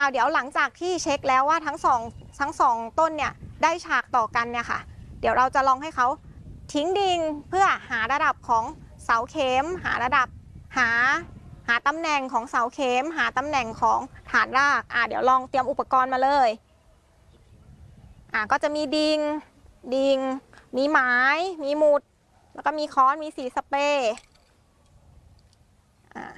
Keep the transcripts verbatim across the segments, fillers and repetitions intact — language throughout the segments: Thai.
เดี๋ยวหลังจากที่เช็คแล้วว่าทั้งสองทั้งสองต้นเนี่ยได้ฉากต่อกันเนี่ยค่ะเดี๋ยวเราจะลองให้เขาทิ้งดิ่งเพื่อหาระดับของเสาเข็มหาระดับหาหาตำแหน่งของเสาเข็มหาตำแหน่งของฐานรากอ่าเดี๋ยวลองเตรียมอุปกรณ์มาเลยอ่าก็จะมีดิ่งดิ่งมีไม้มีหมุดแล้วก็มีค้อนมีสีสเปรย์อ่า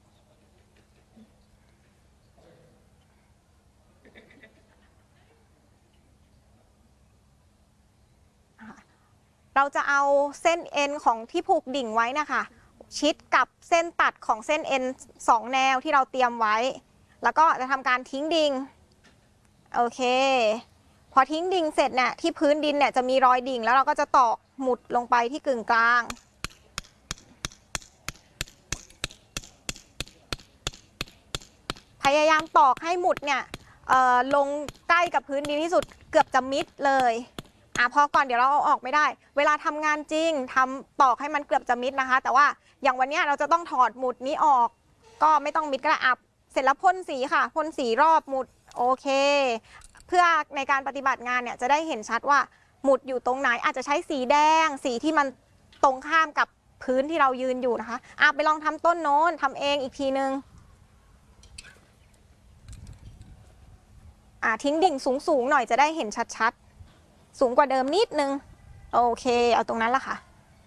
เราจะเอาเส้นเอ็นของที่ผูกดิ่งไว้นะคะชิดกับเส้นตัดของเส้นเอ็นสองแนวที่เราเตรียมไว้แล้วก็จะทำการทิ้งดิ่งโอเคพอทิ้งดิ่งเสร็จเนี่ยที่พื้นดินเนี่ยจะมีรอยดิ่งแล้วเราก็จะตอกหมุดลงไปที่กึ่งกลางพยายามตอกให้หมุดเนี่ยลงใกล้กับพื้นดินที่สุดเกือบจะมิดเลยอ่ะพอก่อนเดี๋ยวเราเอาออกไม่ได้เวลาทำงานจริงทำตอกให้มันเกือบจะมิดนะคะแต่ว่าอย่างวันนี้เราจะต้องถอดหมุดนี้ออกก็ไม่ต้องมิดก็ได้อับเสร็จแล้วพ่นสีค่ะพ่นสีรอบหมุดโอเคเพื่อในการปฏิบัติงานเนี่ยจะได้เห็นชัดว่าหมุดอยู่ตรงไหนอาจจะใช้สีแดงสีที่มันตรงข้ามกับพื้นที่เรายืนอยู่นะคะอ่ะไปลองทำต้นโน้นทำเองอีกทีนึงอ่ะทิ้งดิ่งสูงๆหน่อยจะได้เห็นชัดๆสูงกว่าเดิมนิดนึงโอเคเอาตรงนั้นละค่ะ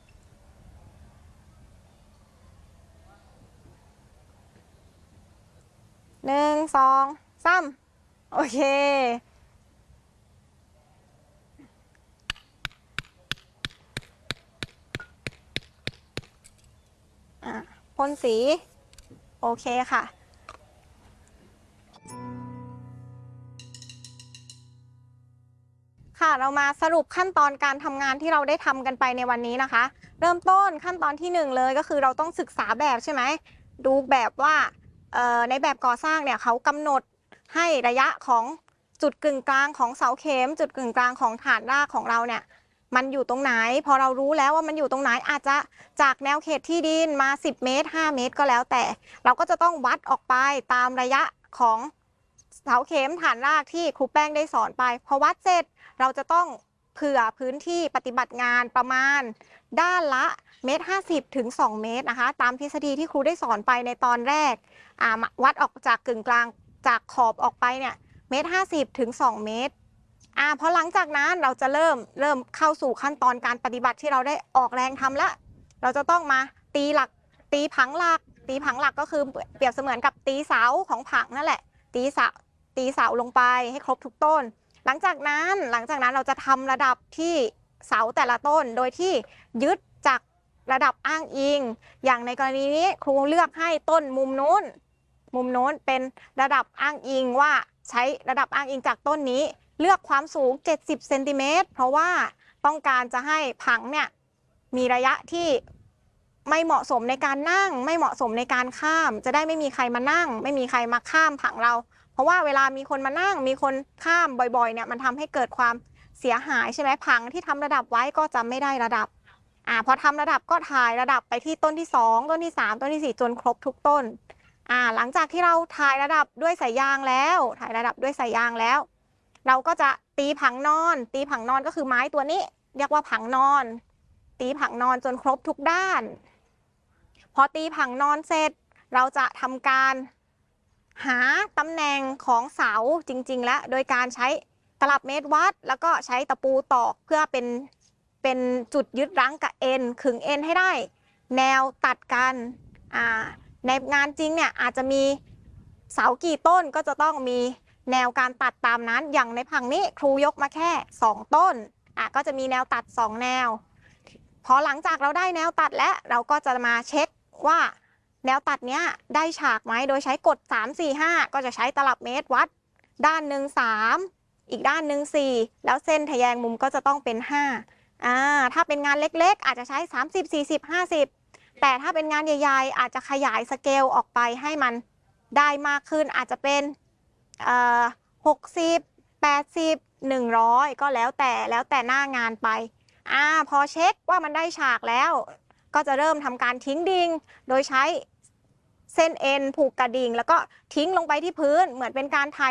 หนึ่งสองสามโอเคอ่ะพ่นสีโอเคค่ะค่ะเรามาสรุปขั้นตอนการทำงานที่เราได้ทำกันไปในวันนี้นะคะเริ่มต้นขั้นตอนที่หนึ่งเลยก็คือเราต้องศึกษาแบบใช่ไหมดูแบบว่าในแบบก่อสร้างเนี่ยเขากำหนดให้ระยะของจุดกึ่งกลางของเสาเข็มจุดกึ่งกลางของฐานรากของเราเนี่ยมันอยู่ตรงไหนพอเรารู้แล้วว่ามันอยู่ตรงไหนอาจจะจากแนวเขตที่ดินมาสิบเมตรห้าเมตรก็แล้วแต่เราก็จะต้องวัดออกไปตามระยะของเสาเข็มฐานรากที่ครูแป้งได้สอนไปพอวัดเสร็จเราจะต้องเผื่อพื้นที่ปฏิบัติงานประมาณด้านละเมตรห้าสิบถึงสองเมตรนะคะตามทฤษฎีที่ครูได้สอนไปในตอนแรกวัดออกจากกึ่งกลางจากขอบออกไปเนี่ยเมตรห้าสิบถึงสองเมตรอ่าพอหลังจากนั้นเราจะเริ่มเริ่มเข้าสู่ขั้นตอนการปฏิบัติที่เราได้ออกแรงทำแล้วเราจะต้องมาตีหลักตีผังหลักตีผังหลักก็คือเปรียบเสมือนกับตีเสาของผังนั่นแหละตีเสาตีเสาลงไปให้ครบทุกต้นหลังจากนั้นหลังจากนั้นเราจะทำระดับที่เสาแต่ละต้นโดยที่ยึดจากระดับอ้างอิงอย่างในกรณีนี้ครูเลือกให้ต้นมุมโน้นมุมโน้นเป็นระดับอ้างอิงว่าใช้ระดับอ้างอิงจากต้นนี้เลือกความสูงเจ็ดสิบเซนติเมตรเพราะว่าต้องการจะให้ผังเนี่ยมีระยะที่ไม่เหมาะสมในการนั่งไม่เหมาะสมในการข้ามจะได้ไม่มีใครมานั่งไม่มีใครมาข้ามผังเราเพราะว่าเวลามีคนมานั่งมีคนข้ามบ่อยๆเนี่ยมันทำให้เกิดความเสียหายใช่ไหมผังที่ทำระดับไว้ก็จะไม่ได้ระดับอ่าพอทำระดับก็ถ่ายระดับไปที่ต้นที่สองต้นที่สามต้นที่สี่จนครบทุกต้นอ่าหลังจากที่เราถ่ายระดับด้วยสายยางแล้วถ่ายระดับด้วยสายยางแล้วเราก็จะตีผังนอนตีผังนอนก็คือไม้ตัวนี้เรียกว่าผังนอนตีผังนอนจนครบทุกด้านพอตีผังนอนเสร็จเราจะทำการหาตำแหน่งของเสาจริงๆแล้วโดยการใช้ตลับเมตรวัดแล้วก็ใช้ตะปูตอกเพื่อเป็นเป็นจุดยึดรั้งกับเอ็นขึงเอ็นให้ได้แนวตัดกันอ่าในงานจริงเนี่ยอาจจะมีเสากี่ต้นก็จะต้องมีแนวการตัดตามนั้นอย่างในผังนี้ครูยกมาแค่สองต้นอ่ะก็จะมีแนวตัดสองแนวพอหลังจากเราได้แนวตัดแล้วเราก็จะมาเช็คว่าแนวตัดเนี้ยได้ฉากไหมโดยใช้กฎสาม สี่ ห้าก็จะใช้ตลับเมตรวัดด้านหนึ่งสามอีกด้านหนึ่งสี่แล้วเส้นทะแยงมุมก็จะต้องเป็นห้าอ่าถ้าเป็นงานเล็กๆอาจจะใช้สามสิบ สี่สิบ ห้าสิบแต่ถ้าเป็นงานใหญ่ๆอาจจะขยายสเกลออกไปให้มันได้มากขึ้นอาจจะเป็นเอ่อหกสิบ แปดสิบ หนึ่งร้อยก็แล้วแต่แล้วแต่หน้างานไปอ่าพอเช็คว่ามันได้ฉากแล้วก็จะเริ่มทำการทิ้งดิ่งโดยใช้เส้นเอ็นผูกกระดิ่งแล้วก็ทิ้งลงไปที่พื้นเหมือนเป็นการถ่าย